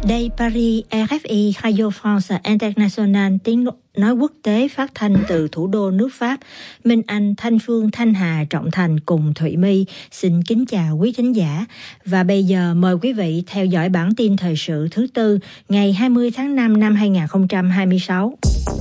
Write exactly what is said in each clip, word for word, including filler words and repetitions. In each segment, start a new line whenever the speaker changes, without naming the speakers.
Đây Paris, rờ ép i Radio France International, tiếng nói quốc tế phát thanh từ thủ đô nước Pháp. Minh Anh, Thanh Phương, Thanh Hà, Trọng Thành cùng Thụy My xin kính chào quý thính giả. Và bây giờ mời quý vị theo dõi bản tin thời sự thứ tư ngày hai mươi tháng năm năm hai nghìn không trăm hai mươi sáu.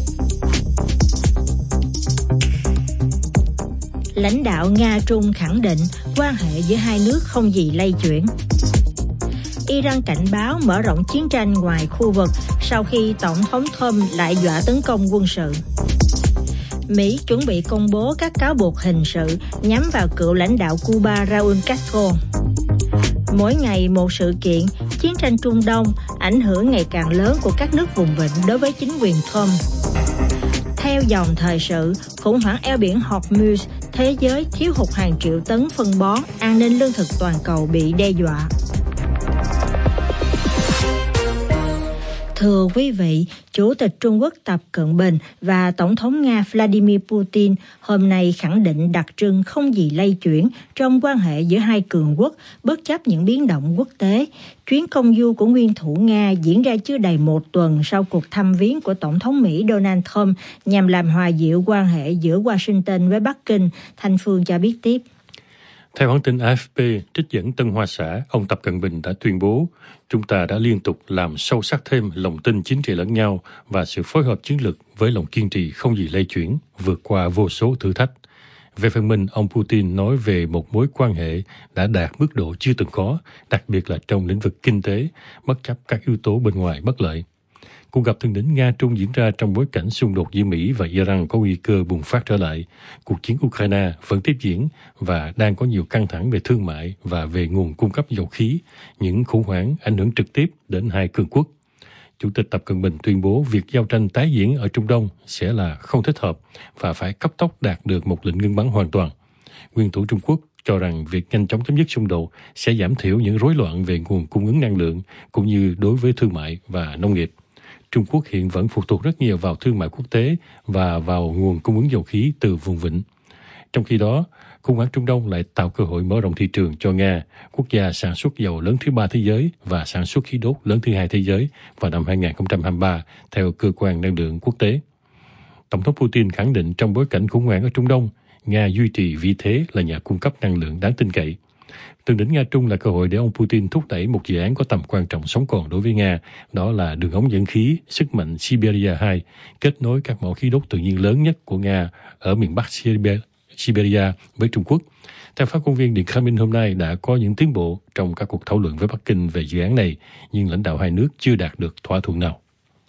Lãnh đạo Nga-Trung khẳng định quan hệ giữa hai nước không gì lay chuyển. Iran cảnh báo mở rộng chiến tranh ngoài khu vực sau khi Tổng thống Trump lại dọa tấn công quân sự. Mỹ chuẩn bị công bố các cáo buộc hình sự nhắm vào cựu lãnh đạo Cuba Raúl Castro. Mỗi ngày một sự kiện, chiến tranh Trung Đông ảnh hưởng ngày càng lớn của các nước vùng vịnh đối với chính quyền Trump. Theo dòng thời sự, khủng hoảng eo biển Hormuz, thế giới thiếu hụt hàng triệu tấn phân bón, an ninh lương thực toàn cầu bị đe dọa. Thưa quý vị, Chủ tịch Trung Quốc Tập Cận Bình và Tổng thống Nga Vladimir Putin hôm nay khẳng định đặc trưng không gì lay chuyển trong quan hệ giữa hai cường quốc bất chấp những biến động quốc tế. Chuyến công du của nguyên thủ Nga diễn ra chưa đầy một tuần sau cuộc thăm viếng của Tổng thống Mỹ Donald Trump nhằm làm hòa dịu quan hệ giữa Washington với Bắc Kinh. Thanh Phương cho biết tiếp.
Theo hãng tin a ép pê, trích dẫn Tân Hoa Xã, ông Tập Cận Bình đã tuyên bố, chúng ta đã liên tục làm sâu sắc thêm lòng tin chính trị lẫn nhau và sự phối hợp chiến lược với lòng kiên trì không gì lay chuyển, vượt qua vô số thử thách. Về phần mình, ông Putin nói về một mối quan hệ đã đạt mức độ chưa từng có, đặc biệt là trong lĩnh vực kinh tế, bất chấp các yếu tố bên ngoài bất lợi. Cuộc gặp thượng đỉnh Nga-Trung diễn ra trong bối cảnh xung đột giữa Mỹ và Iran có nguy cơ bùng phát trở lại. Cuộc chiến Ukraine vẫn tiếp diễn và đang có nhiều căng thẳng về thương mại và về nguồn cung cấp dầu khí, những khủng hoảng ảnh hưởng trực tiếp đến hai cường quốc. Chủ tịch Tập Cận Bình tuyên bố việc giao tranh tái diễn ở Trung Đông sẽ là không thích hợp và phải cấp tốc đạt được một lệnh ngưng bắn hoàn toàn. Nguyên thủ Trung Quốc cho rằng việc nhanh chóng chấm dứt xung đột sẽ giảm thiểu những rối loạn về nguồn cung ứng năng lượng cũng như đối với thương mại và nông nghiệp. Trung Quốc hiện vẫn phụ thuộc rất nhiều vào thương mại quốc tế và vào nguồn cung ứng dầu khí từ vùng vịnh. Trong khi đó, khủng hoảng Trung Đông lại tạo cơ hội mở rộng thị trường cho Nga, quốc gia sản xuất dầu lớn thứ ba thế giới và sản xuất khí đốt lớn thứ hai thế giới vào năm hai nghìn không trăm hai mươi ba, theo cơ quan năng lượng quốc tế. Tổng thống Putin khẳng định trong bối cảnh khủng hoảng ở Trung Đông, Nga duy trì vị thế là nhà cung cấp năng lượng đáng tin cậy. Thượng đỉnh Nga-Trung là cơ hội để ông Putin thúc đẩy một dự án có tầm quan trọng sống còn đối với Nga, đó là đường ống dẫn khí sức mạnh Siberia hai, kết nối các mỏ khí đốt tự nhiên lớn nhất của Nga ở miền Bắc Siberia với Trung Quốc. Theo phát ngôn viên Điện Kremlin hôm nay đã có những tiến bộ trong các cuộc thảo luận với Bắc Kinh về dự án này, nhưng lãnh đạo hai nước chưa đạt được thỏa thuận nào.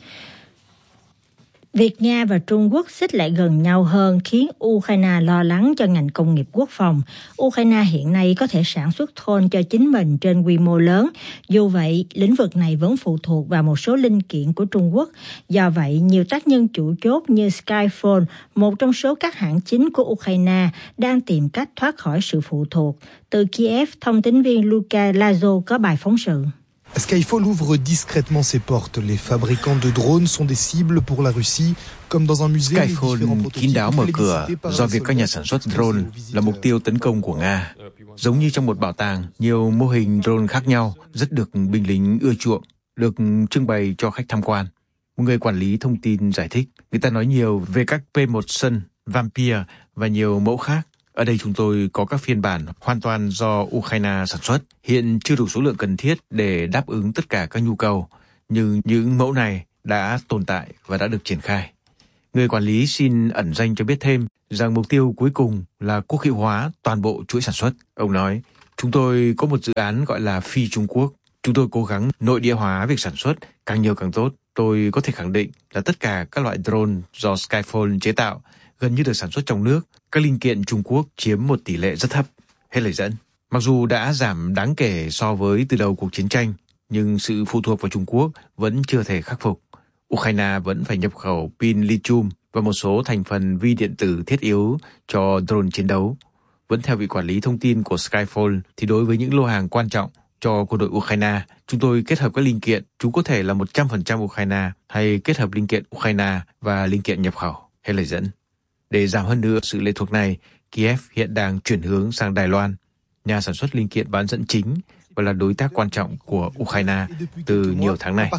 Việc Nga và Trung Quốc xích lại gần nhau hơn khiến Ukraine lo lắng cho ngành công nghiệp quốc phòng. Ukraine hiện nay có thể sản xuất drone cho chính mình trên quy mô lớn. Dù vậy, lĩnh vực này vẫn phụ thuộc vào một số linh kiện của Trung Quốc. Do vậy, nhiều tác nhân chủ chốt như Skyphone, một trong số các hãng chính của Ukraine, đang tìm cách thoát khỏi sự phụ thuộc. Từ Kiev, thông tín viên Luka Lazo có bài phóng sự.
Skyphone ouvre discrètement ses portes. Les fabricants de drones sont des cibles pour la Russie, comme dans un musée.
Skyphone kín đáo mở cửa do việc các nhà sản xuất drone là mục tiêu tấn công của Nga. Giống như trong một bảo tàng, nhiều mô hình drone khác nhau rất được binh lính ưa chuộng, được trưng bày cho khách tham quan. Một người quản lý thông tin giải thích, người ta nói nhiều về các P một Sun, Vampire và nhiều mẫu khác. Ở đây chúng tôi có các phiên bản hoàn toàn do Ukraine sản xuất, hiện chưa đủ số lượng cần thiết để đáp ứng tất cả các nhu cầu, nhưng những mẫu này đã tồn tại và đã được triển khai. Người quản lý xin ẩn danh cho biết thêm rằng mục tiêu cuối cùng là quốc hữu hóa toàn bộ chuỗi sản xuất. Ông nói, chúng tôi có một dự án gọi là Phi Trung Quốc. Chúng tôi cố gắng nội địa hóa việc sản xuất, càng nhiều càng tốt. Tôi có thể khẳng định là tất cả các loại drone do Skyphone chế tạo gần như được sản xuất trong nước. Các linh kiện Trung Quốc chiếm một tỷ lệ rất thấp. Hết lời dẫn. Mặc dù đã giảm đáng kể so với từ đầu cuộc chiến tranh, nhưng sự phụ thuộc vào Trung Quốc vẫn chưa thể khắc phục. Ukraine vẫn phải nhập khẩu pin lithium và một số thành phần vi điện tử thiết yếu cho drone chiến đấu. Vẫn theo vị quản lý thông tin của Skyphone, thì đối với những lô hàng quan trọng cho quân đội Ukraine, chúng tôi kết hợp các linh kiện. Chúng có thể là một trăm phần trăm Ukraine hay kết hợp linh kiện Ukraine và linh kiện nhập khẩu. Hết lời dẫn. Để giảm hơn nữa sự lệ thuộc này, Kiev hiện đang chuyển hướng sang Đài Loan, nhà sản xuất linh kiện bán dẫn chính và là đối tác quan trọng của Ukraine từ nhiều tháng nay.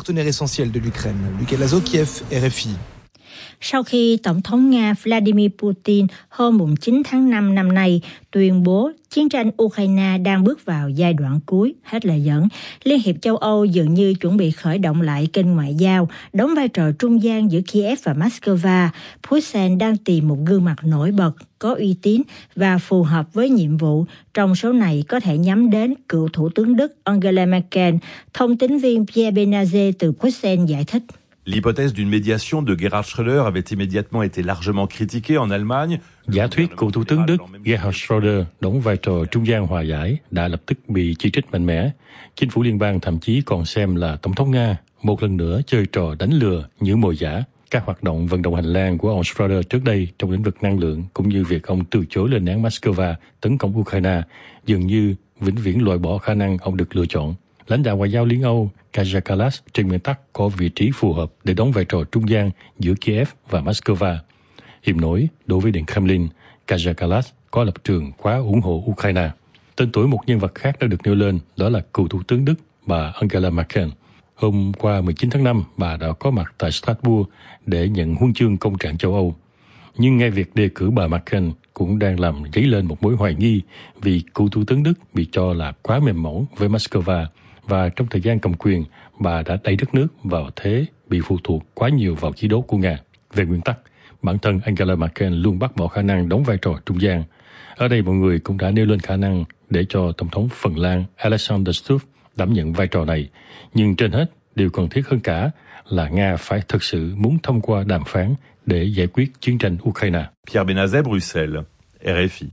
Sau khi Tổng thống Nga Vladimir Putin hôm chín tháng năm năm nay tuyên bố chiến tranh Ukraine đang bước vào giai đoạn cuối, hết lời dẫn, Liên hiệp châu Âu dường như chuẩn bị khởi động lại kênh ngoại giao, đóng vai trò trung gian giữa Kiev và Moscow. Bruxelles đang tìm một gương mặt nổi bật, có uy tín và phù hợp với nhiệm vụ. Trong số này có thể nhắm đến cựu Thủ tướng Đức Angela Merkel. Thông tín viên Pierre Benazet từ Bruxelles giải thích.
L'hypothèse d'une médiation de Gerhard Schröder avait immédiatement été largement critiquée en Allemagne.
Giả thuyết cựu Thủ tướng Đức Gerhard Schröder đóng vai trò trung gian hòa giải đã lập tức bị chỉ trích mạnh mẽ. Chính phủ liên bang thậm chí còn xem là Tổng thống Nga một lần nữa chơi trò đánh lừa như mồi giả. Các hoạt động vận động hành lang của ông Schröder trước đây trong lĩnh vực năng lượng cũng như việc ông từ chối lên án Moscow tấn công Ukraine dường như vĩnh viễn loại bỏ khả năng ông được lựa chọn. Lãnh đạo ngoại giao Liên Âu Kaja Kallas trên nguyên tắc có vị trí phù hợp để đóng vai trò trung gian giữa Kiev và Moscow. Hiểm nổi, đối với Điện Kremlin, Kaja Kallas có lập trường quá ủng hộ Ukraine. Tên tuổi một nhân vật khác đã được nêu lên, đó là cựu Thủ tướng Đức bà Angela Merkel. Hôm qua mười chín tháng năm, bà đã có mặt tại Strasbourg để nhận huân chương công trạng châu Âu. Nhưng ngay việc đề cử bà Merkel cũng đang làm dấy lên một mối hoài nghi vì cựu Thủ tướng Đức bị cho là quá mềm mỏng với Moscow và trong thời gian cầm quyền, bà đã đẩy đất nước vào thế bị phụ thuộc quá nhiều vào khí đốt của Nga. Về nguyên tắc, bản thân Angela Merkel luôn bác bỏ khả năng đóng vai trò trung gian. Ở đây mọi người cũng đã nêu lên khả năng để cho Tổng thống Phần Lan Alexander Stubb đảm nhận vai trò này. Nhưng trên hết, điều cần thiết hơn cả là Nga phải thực sự muốn thông qua đàm phán để giải quyết chiến tranh Ukraine.
Pierre Benazet, Bruxelles, R F I.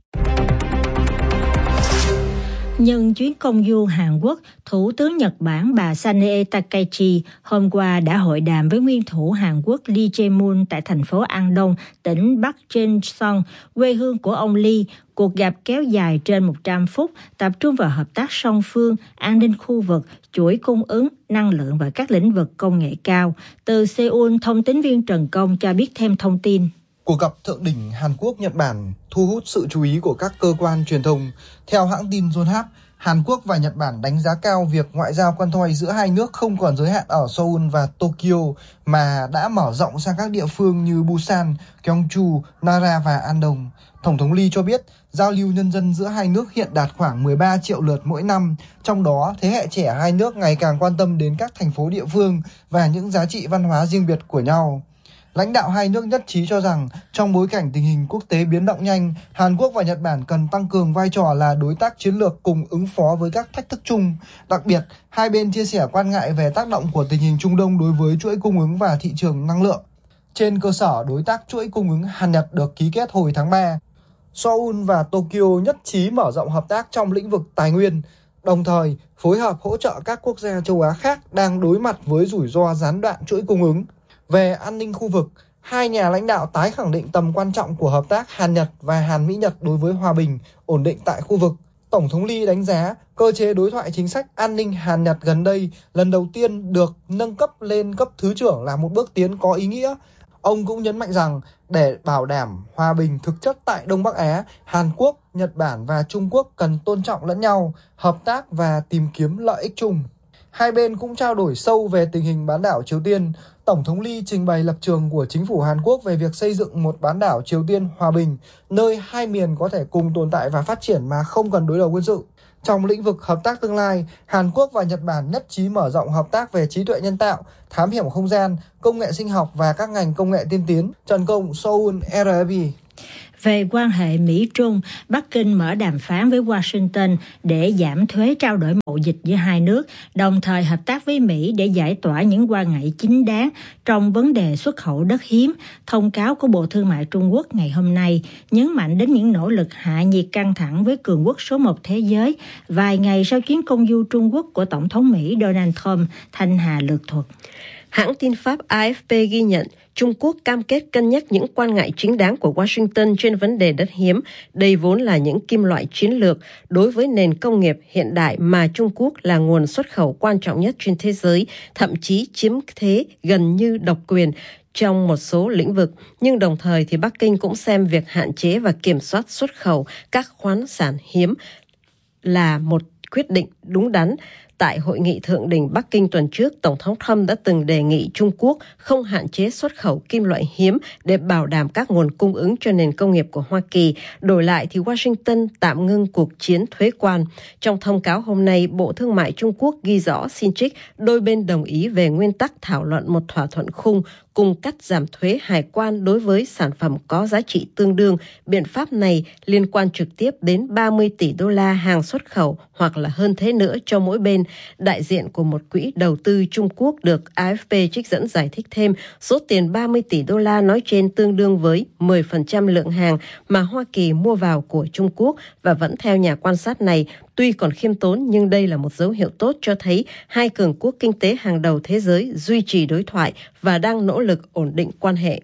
Nhân chuyến công du Hàn Quốc, Thủ tướng Nhật Bản bà Sanae Takaichi hôm qua đã hội đàm với nguyên thủ Hàn Quốc Lee Jae-myung tại thành phố An Đông, tỉnh Bắc Jeonseon, quê hương của ông Lee. Cuộc gặp kéo dài trên một trăm phút, tập trung vào hợp tác song phương, an ninh khu vực, chuỗi cung ứng, năng lượng và các lĩnh vực công nghệ cao. Từ Seoul, thông tín viên Trần Công cho biết thêm thông tin.
Cuộc gặp thượng đỉnh Hàn Quốc-Nhật Bản thu hút sự chú ý của các cơ quan truyền thông. Theo hãng tin Yonhap, Hàn Quốc và Nhật Bản đánh giá cao việc ngoại giao quan thoại giữa hai nước không còn giới hạn ở Seoul và Tokyo mà đã mở rộng sang các địa phương như Busan, Gyeongju, Nara và Andong. Tổng thống Lee cho biết giao lưu nhân dân giữa hai nước hiện đạt khoảng mười ba triệu lượt mỗi năm, trong đó thế hệ trẻ hai nước ngày càng quan tâm đến các thành phố địa phương và những giá trị văn hóa riêng biệt của nhau. Lãnh đạo hai nước nhất trí cho rằng trong bối cảnh tình hình quốc tế biến động nhanh, Hàn Quốc và Nhật Bản cần tăng cường vai trò là đối tác chiến lược cùng ứng phó với các thách thức chung. Đặc biệt, hai bên chia sẻ quan ngại về tác động của tình hình Trung Đông đối với chuỗi cung ứng và thị trường năng lượng. Trên cơ sở đối tác chuỗi cung ứng Hàn-Nhật được ký kết hồi tháng ba, Seoul và Tokyo nhất trí mở rộng hợp tác trong lĩnh vực tài nguyên, đồng thời phối hợp hỗ trợ các quốc gia châu Á khác đang đối mặt với rủi ro gián đoạn chuỗi cung ứng. Về an ninh khu vực, hai nhà lãnh đạo tái khẳng định tầm quan trọng của hợp tác Hàn-Nhật và Hàn-Mỹ-Nhật đối với hòa bình, ổn định tại khu vực. Tổng thống Lee đánh giá cơ chế đối thoại chính sách an ninh Hàn-Nhật gần đây lần đầu tiên được nâng cấp lên cấp thứ trưởng là một bước tiến có ý nghĩa. Ông cũng nhấn mạnh rằng để bảo đảm hòa bình thực chất tại Đông Bắc Á, Hàn Quốc, Nhật Bản và Trung Quốc cần tôn trọng lẫn nhau, hợp tác và tìm kiếm lợi ích chung. Hai bên cũng trao đổi sâu về tình hình bán đảo Triều Tiên. Tổng thống Lee trình bày lập trường của chính phủ Hàn Quốc về việc xây dựng một bán đảo Triều Tiên hòa bình, nơi hai miền có thể cùng tồn tại và phát triển mà không cần đối đầu quân sự. Trong lĩnh vực hợp tác tương lai, Hàn Quốc và Nhật Bản nhất trí mở rộng hợp tác về trí tuệ nhân tạo, thám hiểm không gian, công nghệ sinh học và các ngành công nghệ tiên tiến. Trần Công, Seoul, R F I.
Về quan hệ Mỹ-Trung, Bắc Kinh mở đàm phán với Washington để giảm thuế trao đổi mậu dịch giữa hai nước, đồng thời hợp tác với Mỹ để giải tỏa những quan ngại chính đáng trong vấn đề xuất khẩu đất hiếm. Thông cáo của Bộ Thương mại Trung Quốc ngày hôm nay nhấn mạnh đến những nỗ lực hạ nhiệt căng thẳng với cường quốc số một thế giới, vài ngày sau chuyến công du Trung Quốc của Tổng thống Mỹ Donald Trump. Thanh Hà lược thuật.
Hãng tin Pháp A F P ghi nhận Trung Quốc cam kết cân nhắc những quan ngại chính đáng của Washington trên vấn đề đất hiếm. Đây vốn là những kim loại chiến lược đối với nền công nghiệp hiện đại mà Trung Quốc là nguồn xuất khẩu quan trọng nhất trên thế giới, thậm chí chiếm thế gần như độc quyền trong một số lĩnh vực. Nhưng đồng thời thì Bắc Kinh cũng xem việc hạn chế và kiểm soát xuất khẩu các khoáng sản hiếm là một quyết định đúng đắn. Tại hội nghị thượng đỉnh Bắc Kinh tuần trước, Tổng thống Trump đã từng đề nghị Trung Quốc không hạn chế xuất khẩu kim loại hiếm để bảo đảm các nguồn cung ứng cho nền công nghiệp của Hoa Kỳ. Đổi lại thì Washington tạm ngưng cuộc chiến thuế quan. Trong thông cáo hôm nay, Bộ Thương mại Trung Quốc ghi rõ xin trích đôi bên đồng ý về nguyên tắc thảo luận một thỏa thuận khung cùng cắt giảm thuế hải quan đối với sản phẩm có giá trị tương đương. Biện pháp này liên quan trực tiếp đến ba mươi tỷ đô la hàng xuất khẩu hoặc là hơn thế nữa cho mỗi bên. Đại diện của một quỹ đầu tư Trung Quốc được a ép pê trích dẫn giải thích thêm, số tiền ba mươi tỷ đô la nói trên tương đương với mười phần trăm lượng hàng mà Hoa Kỳ mua vào của Trung Quốc, và vẫn theo nhà quan sát này, tuy còn khiêm tốn nhưng đây là một dấu hiệu tốt cho thấy hai cường quốc kinh tế hàng đầu thế giới duy trì đối thoại và đang nỗ lực ổn định quan hệ.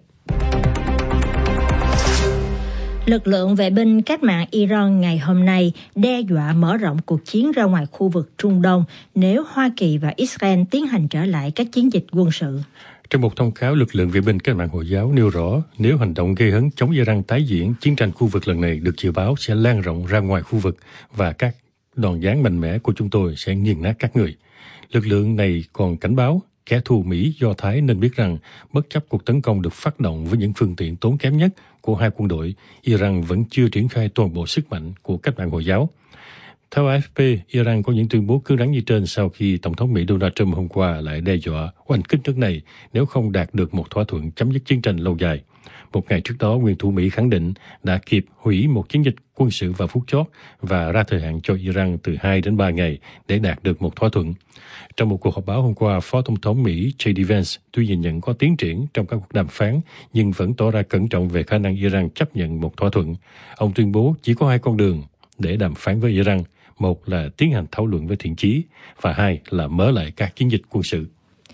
Lực lượng vệ binh cách mạng Iran ngày hôm nay đe dọa mở rộng cuộc chiến ra ngoài khu vực Trung Đông nếu Hoa Kỳ và Israel tiến hành trở lại các chiến dịch quân sự.
Trong một thông cáo, lực lượng vệ binh cách mạng Hồi giáo nêu rõ nếu hành động gây hấn chống Iran tái diễn, chiến tranh khu vực lần này được dự báo sẽ lan rộng ra ngoài khu vực và các đòn giáng mạnh mẽ của chúng tôi sẽ nghiền nát các người. Lực lượng này còn cảnh báo kẻ thù Mỹ Do Thái nên biết rằng bất chấp cuộc tấn công được phát động với những phương tiện tốn kém nhất của hai quân đội, Iran vẫn chưa triển khai toàn bộ sức mạnh của cách mạng Hồi giáo. Theo a ép pê, Iran có những tuyên bố cứng rắn như trên sau khi Tổng thống Mỹ Donald Trump hôm qua lại đe dọa oanh kích nước này nếu không đạt được một thỏa thuận chấm dứt chiến tranh lâu dài. Một ngày trước đó, nguyên thủ Mỹ khẳng định đã kịp hủy một chiến dịch quân sự vào phút chót và ra thời hạn cho Iran từ hai đến ba ngày để đạt được một thỏa thuận. Trong một cuộc họp báo hôm qua, Phó Tổng thống Mỹ J D Vance tuy nhìn nhận có tiến triển trong các cuộc đàm phán nhưng vẫn tỏ ra cẩn trọng về khả năng Iran chấp nhận một thỏa thuận. Ông tuyên bố chỉ có hai con đường để đàm phán với Iran. Một là tiến hành thảo luận với thiện chí và hai là mở lại các chiến dịch quân sự.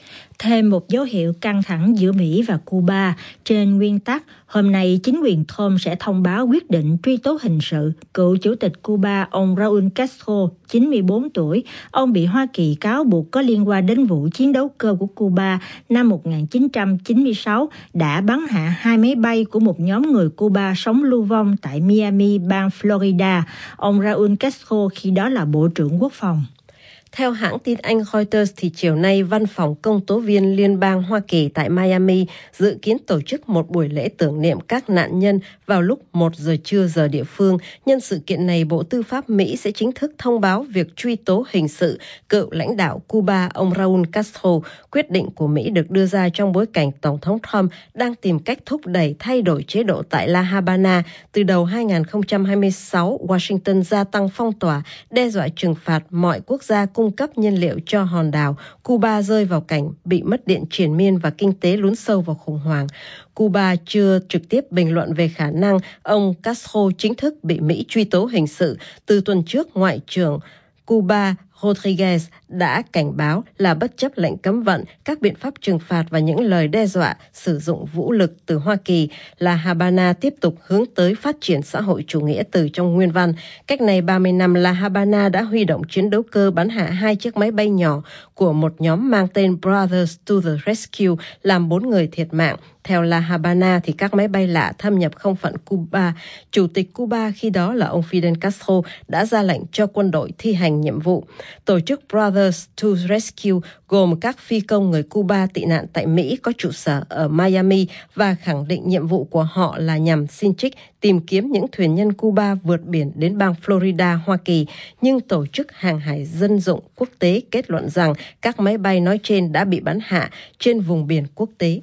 Thêm một dấu hiệu căng thẳng giữa Mỹ và Cuba. Trên nguyên tắc, hôm nay chính quyền Trump sẽ thông báo quyết định truy tố hình sự cựu chủ tịch Cuba ông Raúl Castro, chín mươi bốn tuổi. Ông bị Hoa Kỳ cáo buộc có liên quan đến vụ chiến đấu cơ của Cuba năm một nghìn chín trăm chín mươi sáu đã bắn hạ hai máy bay của một nhóm người Cuba sống lưu vong tại Miami, bang Florida. Ông Raúl Castro khi đó là Bộ trưởng Quốc phòng.
Theo hãng tin Anh Reuters, thì chiều nay, Văn phòng Công tố viên Liên bang Hoa Kỳ tại Miami dự kiến tổ chức một buổi lễ tưởng niệm các nạn nhân vào lúc một giờ trưa giờ địa phương. Nhân sự kiện này, Bộ Tư pháp Mỹ sẽ chính thức thông báo việc truy tố hình sự cựu lãnh đạo Cuba ông Raúl Castro. Quyết định của Mỹ được đưa ra trong bối cảnh Tổng thống Trump đang tìm cách thúc đẩy thay đổi chế độ tại La Habana. Từ đầu hai nghìn không trăm hai mươi sáu, Washington gia tăng phong tỏa, đe dọa trừng phạt mọi quốc gia cung cấp nhiên liệu cho hòn đảo. Cuba rơi vào cảnh bị mất điện triền miên và kinh tế lún sâu vào khủng hoảng. Cuba chưa trực tiếp bình luận về khả năng ông Castro chính thức bị Mỹ truy tố hình sự. Từ tuần trước, Ngoại trưởng Cuba Rodriguez đã cảnh báo là bất chấp lệnh cấm vận, các biện pháp trừng phạt và những lời đe dọa sử dụng vũ lực từ Hoa Kỳ, La Habana tiếp tục hướng tới phát triển xã hội chủ nghĩa từ trong nguyên văn. Cách này ba mươi năm, La Habana đã huy động chiến đấu cơ bắn hạ hai chiếc máy bay nhỏ của một nhóm mang tên Brothers to the Rescue, làm bốn người thiệt mạng. Theo La Habana, thì các máy bay lạ thâm nhập không phận Cuba. Chủ tịch Cuba khi đó là ông Fidel Castro đã ra lệnh cho quân đội thi hành nhiệm vụ. Tổ chức Brothers to Rescue gồm các phi công người Cuba tị nạn tại Mỹ có trụ sở ở Miami và khẳng định nhiệm vụ của họ là nhằm xin trích tìm kiếm những thuyền nhân Cuba vượt biển đến bang Florida, Hoa Kỳ. Nhưng Tổ chức Hàng hải Dân dụng Quốc tế kết luận rằng các máy bay nói trên đã bị bắn hạ trên vùng biển quốc tế.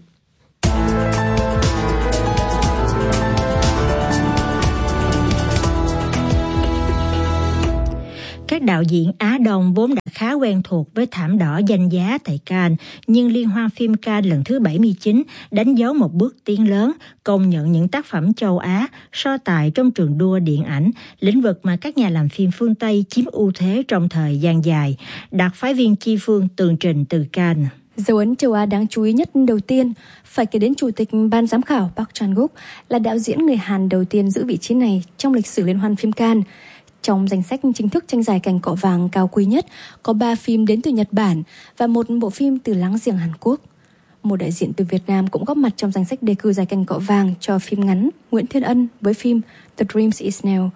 Các đạo diễn Á Đông vốn đã khá quen thuộc với thảm đỏ danh giá tại Cannes, nhưng Liên hoan phim Cannes lần thứ bảy mươi chín đánh dấu một bước tiến lớn, công nhận những tác phẩm châu Á, so tài trong trường đua điện ảnh, lĩnh vực mà các nhà làm phim phương Tây chiếm ưu thế trong thời gian dài. Đặc phái viên Chi Phương tường trình từ Cannes.
Dấu ấn châu Á đáng chú ý nhất đầu tiên phải kể đến Chủ tịch Ban giám khảo Park Chan-wook, là đạo diễn người Hàn đầu tiên giữ vị trí này trong lịch sử Liên hoan phim Cannes. Trong danh sách chính thức tranh giải cành cọ vàng cao quý nhất có ba phim đến từ Nhật Bản và một bộ phim từ láng giềng Hàn Quốc. Một đại diện từ Việt Nam cũng góp mặt trong danh sách đề cử giải cành cọ vàng cho phim ngắn Nguyễn Thiên Ân với phim The Dreams Is Now.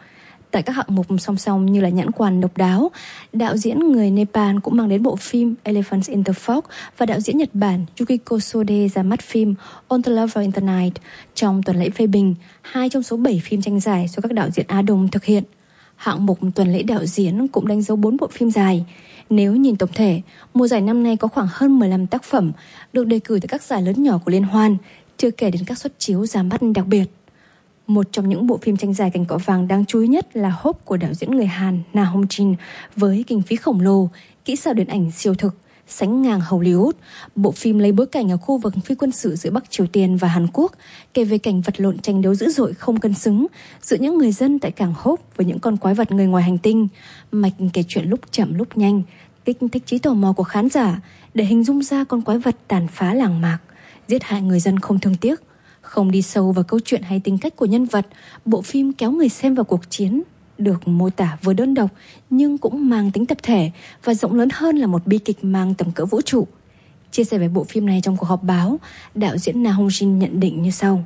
Tại các hạng mục song song như là Nhãn quan độc đáo, đạo diễn người Nepal cũng mang đến bộ phim Elephants in the Fog và đạo diễn Nhật Bản Yukiko Sode ra mắt phim On the Lover in the Night trong tuần lễ phê bình, hai trong số bảy phim tranh giải do các đạo diễn Á Đông thực hiện. Hạng mục tuần lễ đạo diễn cũng đánh dấu bốn bộ phim dài. Nếu nhìn tổng thể, mùa giải năm nay có khoảng hơn mười lăm tác phẩm được đề cử tại các giải lớn nhỏ của liên hoan, chưa kể đến các suất chiếu ra mắt đặc biệt. Một trong những bộ phim tranh giải cành cọ vàng đáng chú ý nhất là Hope của đạo diễn người Hàn Na Hong Jin với kinh phí khổng lồ, kỹ xảo điện ảnh siêu thực, sánh ngang Hollywood. Bộ phim lấy bối cảnh ở khu vực phi quân sự giữa Bắc Triều Tiên và Hàn Quốc, kể về cảnh vật lộn tranh đấu dữ dội không cân xứng giữa những người dân tại cảng Hope với những con quái vật người ngoài hành tinh. Mạch kể chuyện lúc chậm lúc nhanh, kích thích trí tò mò của khán giả để hình dung ra con quái vật tàn phá làng mạc, giết hại người dân không thương tiếc. Không đi sâu vào câu chuyện hay tính cách của nhân vật, bộ phim kéo người xem vào cuộc chiến, được mô tả vừa đơn độc nhưng cũng mang tính tập thể và rộng lớn hơn là một bi kịch mang tầm cỡ vũ trụ. Chia sẻ về bộ phim này trong cuộc họp báo, đạo diễn Na Hong Jin nhận định như sau.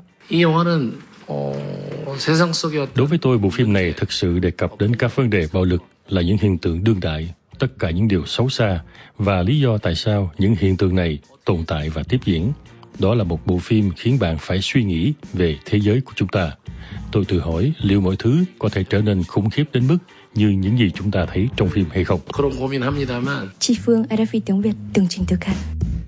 Đối với tôi, bộ phim này thực sự đề cập đến các vấn đề bạo lực là những hiện tượng đương đại, tất cả những điều xấu xa và lý do tại sao những hiện tượng này tồn tại và tiếp diễn. Đó là một bộ phim khiến bạn phải suy nghĩ về thế giới của chúng ta. Tôi tự hỏi liệu mọi thứ có thể trở nên khủng khiếp đến mức như những gì chúng ta thấy trong phim hay không.
Chi Phương, rờ ép pê tiếng Việt, tường trình từ Cannes.